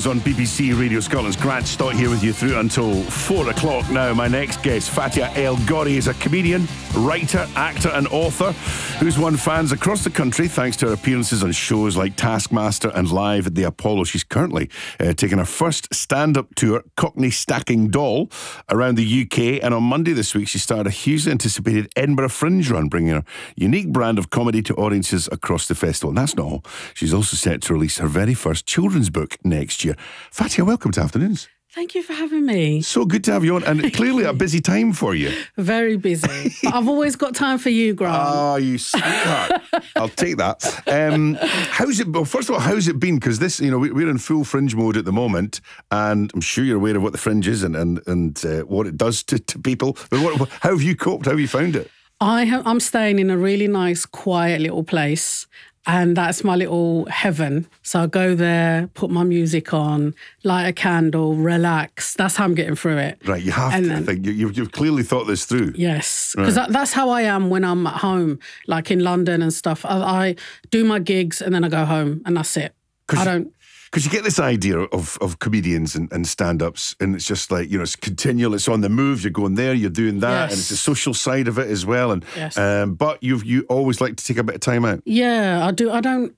on BBC Radio Scotland's Grant Stott here with you through until 4 o'clock now. My next guest, Fatia El Ghori, is a comedian, writer, actor and author who's won fans across the country thanks to her appearances on shows like Taskmaster and Live at the Apollo. She's currently taking her first stand-up tour, Cockney Stacking Doll, around the UK. And on Monday this week, she started a hugely anticipated Edinburgh Fringe run, bringing her unique brand of comedy to audiences across the festival. And that's not all. She's also set to release her very first children's book next year. Fatia, welcome to Afternoons. Thank you for having me. So good to have you on, and clearly a busy time for you. Very busy. But I've always got time for you, Grant. Oh, you sweetheart. I'll take that. How's it? Well, first of all, how's it been? Because this, we're in full Fringe mode at the moment, and I'm sure you're aware of what the Fringe is and what it does to people. But how have you coped? How have you found it? I'm staying in a really nice, quiet little place. And that's my little heaven. So I go there, put my music on, light a candle, relax. That's how I'm getting through it. Right, you have to think. You've clearly thought this through. Yes, because that's how I am when I'm at home, like in London and stuff. I do my gigs and then I go home and that's it. Because you get this idea of comedians and stand-ups, and it's just like, it's continual, it's on the move, you're going there, you're doing that, and it's the social side of it as well. And but you always like to take a bit of time out. Yeah, I do. I don't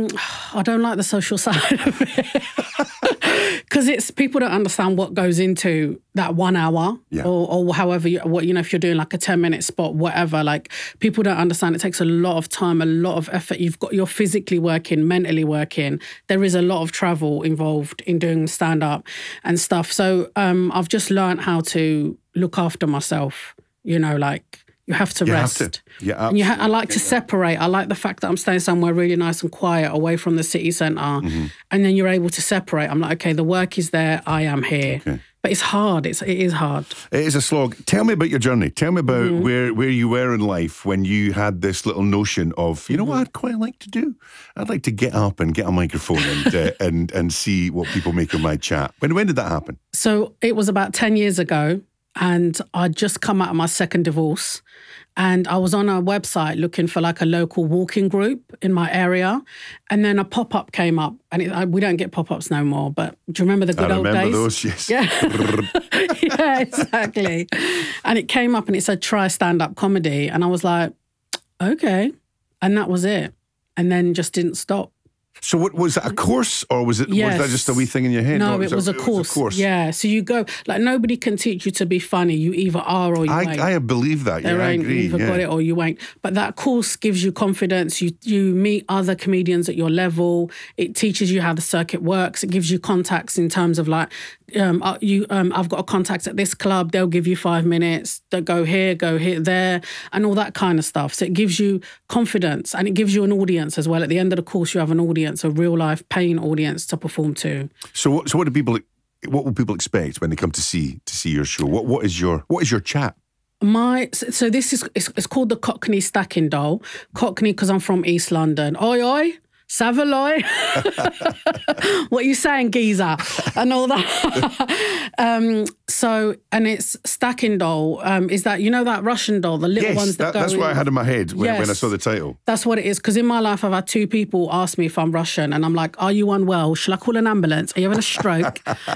like the social side of it. Because it's people don't understand what goes into that 1 hour or however if you're doing like a 10-minute spot, whatever. Like people don't understand. It takes a lot of time, a lot of effort. You're physically working, mentally working. There is a lot of travel involved in doing stand-up and stuff. So I've just learned how to look after myself. You have to rest. Yeah, and I like to separate. I like the fact that I'm staying somewhere really nice and quiet away from the city centre. Mm-hmm. And then you're able to separate. I'm like, okay, the work is there. I am here. Okay. But it's hard. It is hard. It is a slog. Tell me about your journey. Tell me about where you were in life when you had this little notion of, what I'd quite like to do? I'd like to get up and get a microphone and see what people make of my chat. When did that happen? So it was about 10 years ago. And I'd just come out of my second divorce and I was on a website looking for like a local walking group in my area. And then a pop-up came up and we don't get pop-ups no more. But do you remember the good old days? I remember those, yes. Yeah. Yeah, exactly. And it came up and it said, try stand-up comedy. And I was like, okay. And that was it. And then just didn't stop. So what was that, a course, or was that just a wee thing in your head? No, it was a course. Yeah, so you go, like nobody can teach you to be funny. You either are or you ain't. I believe that, I agree. You either got it or you ain't. But that course gives you confidence. You meet other comedians at your level. It teaches you how the circuit works. It gives you contacts in terms of like, I've got a contact at this club, they'll give you 5 minutes, they'll go here, there, and all that kind of stuff. So it gives you confidence and it gives you an audience as well. At the end of the course, you have an audience, a real life paying audience to perform to. So what will people expect when they come to see your show? What is your chat? So this is it's called the Cockney Stacking Doll. Cockney because I'm from East London. Oi oi. Savaloy, what are you saying, geezer? And all that. And it's Stacking Doll. Is that, that Russian doll, the little ones that go that's what I had in my head when I saw the title. That's what it is. Because in my life, I've had 2 people ask me if I'm Russian. And I'm like, are you unwell? Shall I call an ambulance? Are you having a stroke?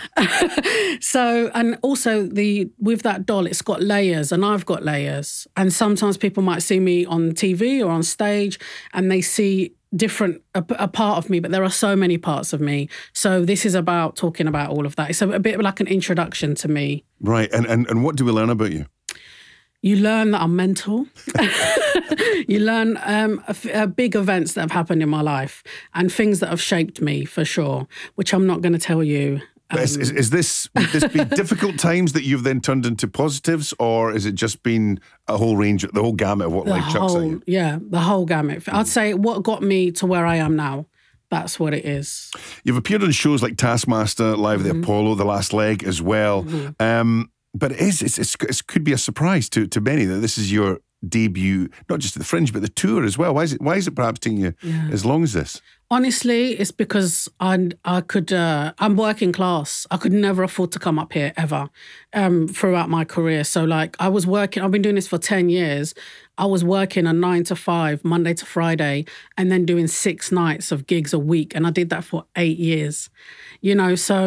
So, and also with that doll, it's got layers and I've got layers. And sometimes people might see me on TV or on stage and they see a part of me, but there are so many parts of me. So this is about talking about all of that. It's a bit like an introduction to me. Right. And what do we learn about you? You learn that I'm mental. You learn big events that have happened in my life and things that have shaped me for sure, which I'm not going to tell you. Would this be difficult times that you've then turned into positives, or is it just been a whole range, the whole gamut of what life chucks at you? Yeah, the whole gamut. I'd say what got me to where I am now, that's what it is. You've appeared on shows like Taskmaster, Live at the Apollo, The Last Leg as well. But it could be a surprise to many that this is your debut, not just at the Fringe, but the tour as well. Why is it perhaps taking you as long as this? Honestly, it's because I'm working class. I could never afford to come up here ever throughout my career. So like I was working, I've been doing this for 10 years. I was working a 9 to 5, Monday to Friday, and then doing 6 nights of gigs a week. And I did that for 8 years, so